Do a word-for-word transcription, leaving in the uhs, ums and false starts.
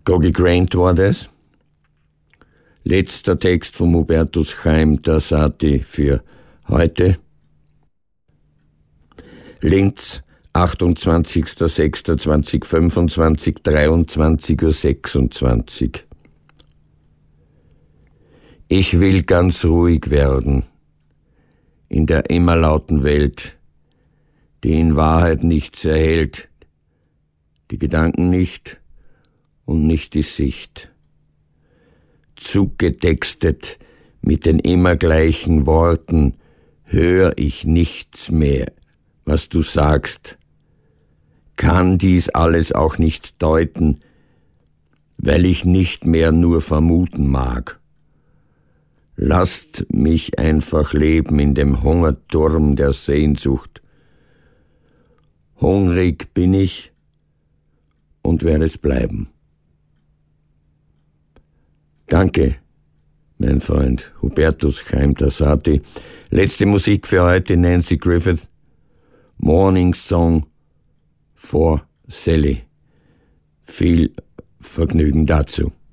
Gogi Grant war das. Letzter Text von Hubertus Chaim Tassati für heute. Linz, achtundzwanzigster sechster zweitausendfünfundzwanzig, dreiundzwanzig Uhr sechsundzwanzig. Ich will ganz ruhig werden in der immer lauten Welt, die in Wahrheit nichts erhält, die Gedanken nicht und nicht die Sicht. Zugetextet mit den immer gleichen Worten hör ich nichts mehr, was du sagst, kann dies alles auch nicht deuten, weil ich nicht mehr nur vermuten mag. Lasst mich einfach leben in dem Hungerturm der Sehnsucht. Hungrig bin ich und werde es bleiben. Danke, mein Freund Hubertus Chaim Tassati. Letzte Musik für heute, Nancy Griffith. Morning Song for Sally. Viel Vergnügen dazu.